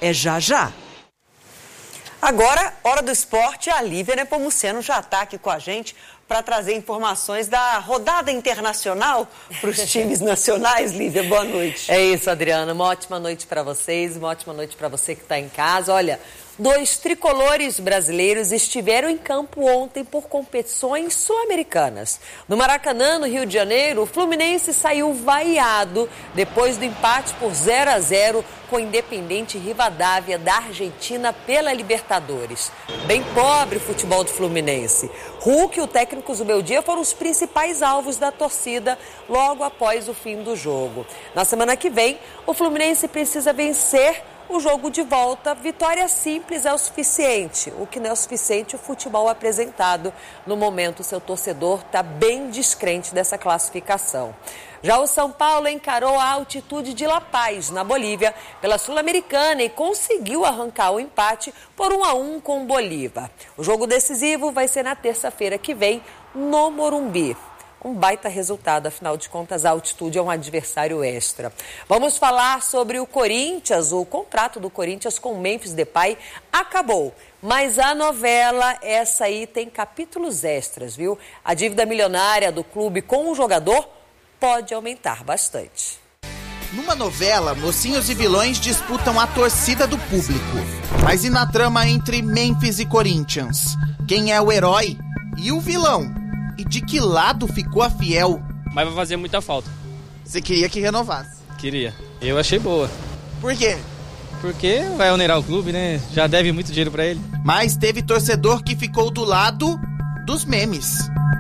é já já. Agora, hora do esporte, a Lívia Nepomuceno já está aqui com a gente para trazer informações da rodada internacional para os times nacionais. Lívia, boa noite. É isso, Adriana. Uma ótima noite para vocês, uma ótima noite para você que está em casa. Olha, 2 tricolores brasileiros estiveram em campo ontem por competições sul-americanas. No Maracanã, no Rio de Janeiro, o Fluminense saiu vaiado depois do empate por 0-0 com o Independente Rivadavia da Argentina pela Libertadores. Bem pobre o futebol do Fluminense. Hulk e o técnico Zubeldia foram os principais alvos da torcida logo após o fim do jogo. Na semana que vem, o Fluminense precisa vencer o jogo de volta. Vitória simples é o suficiente. O que não é o suficiente, o futebol apresentado no momento. O seu torcedor está bem descrente dessa classificação. Já o São Paulo encarou a altitude de La Paz, na Bolívia, pela Sul-Americana e conseguiu arrancar o empate por 1-1 com o Bolívar. O jogo decisivo vai ser na terça-feira que vem, no Morumbi. Um baita resultado, afinal de contas, a altitude é um adversário extra. Vamos falar sobre o Corinthians. O contrato do Corinthians com o Memphis Depay acabou. Mas a novela, essa aí tem capítulos extras, viu? A dívida milionária do clube com o jogador pode aumentar bastante. Numa novela, mocinhos e vilões disputam a torcida do público. Mas e na trama entre Memphis e Corinthians? Quem é o herói e o vilão? E de que lado ficou a Fiel? Mas vai fazer muita falta. Você queria que renovasse? Queria. Eu achei boa. Por quê? Porque vai onerar o clube, né? Já deve muito dinheiro pra ele. Mas teve torcedor que ficou do lado dos memes.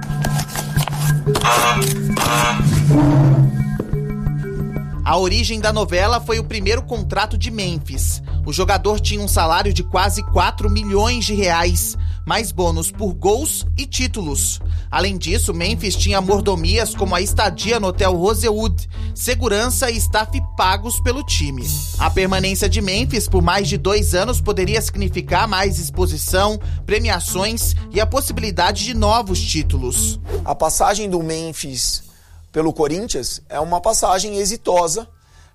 A origem da novela foi o primeiro contrato de Memphis. O jogador tinha um salário de quase 4 milhões de reais, mais bônus por gols e títulos. Além disso, Memphis tinha mordomias como a estadia no Hotel Rosewood, segurança e staff pagos pelo time. A permanência de Memphis por mais de 2 anos poderia significar mais exposição, premiações e a possibilidade de novos títulos. A passagem do Memphis pelo Corinthians é uma passagem exitosa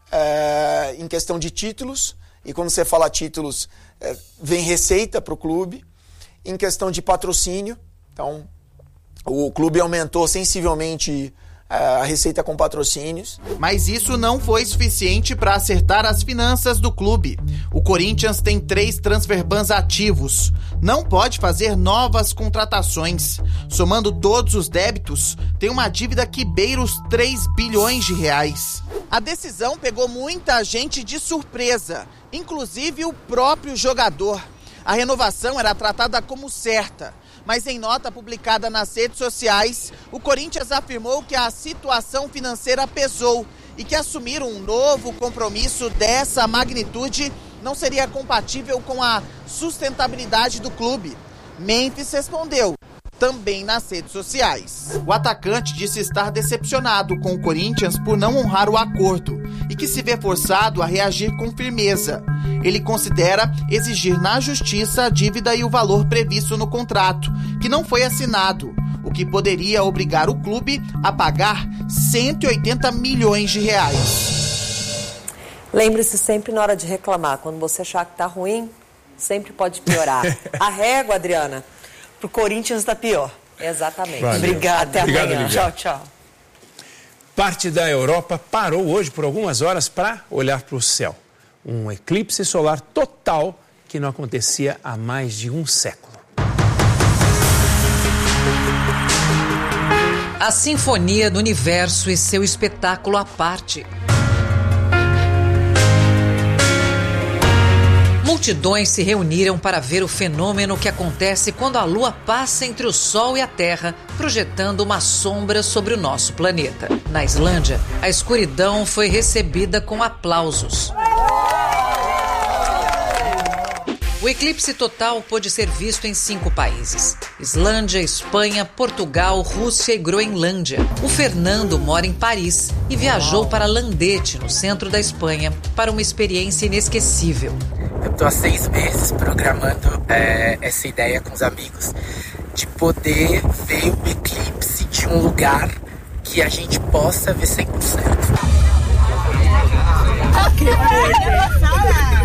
em questão de títulos. E quando você fala títulos, vem receita para o clube. Em questão de patrocínio, então o clube aumentou sensivelmente a receita com patrocínios. Mas isso não foi suficiente para acertar as finanças do clube. O Corinthians tem 3 transfer bans ativos. Não pode fazer novas contratações. Somando todos os débitos, tem uma dívida que beira os 3 bilhões de reais. A decisão pegou muita gente de surpresa, inclusive o próprio jogador. A renovação era tratada como certa, mas em nota publicada nas redes sociais, o Corinthians afirmou que a situação financeira pesou e que assumir um novo compromisso dessa magnitude não seria compatível com a sustentabilidade do clube. Memphis respondeu, também nas redes sociais. O atacante disse estar decepcionado com o Corinthians por não honrar o acordo e que se vê forçado a reagir com firmeza. Ele considera exigir na justiça a dívida e o valor previsto no contrato, que não foi assinado, o que poderia obrigar o clube a pagar 180 milhões de reais. Lembre-se sempre na hora de reclamar, quando você achar que tá ruim, sempre pode piorar. A régua, Adriana, Pro Corinthians tá pior. Exatamente. Valeu. Obrigada, até amanhã. Lívia. Tchau, tchau. Parte da Europa parou hoje por algumas horas para olhar para o céu. Um eclipse solar total que não acontecia há mais de um século. A Sinfonia do Universo e seu espetáculo à parte. Multidões se reuniram para ver o fenômeno que acontece quando a Lua passa entre o Sol e a Terra, projetando uma sombra sobre o nosso planeta. Na Islândia, a escuridão foi recebida com aplausos. O eclipse total pôde ser visto em 5 países: Islândia, Espanha, Portugal, Rússia e Groenlândia. O Fernando mora em Paris e viajou para Landete, no centro da Espanha, para uma experiência inesquecível. Eu estou há 6 meses programando essa ideia com os amigos de poder ver o eclipse de um lugar que a gente possa ver 100%.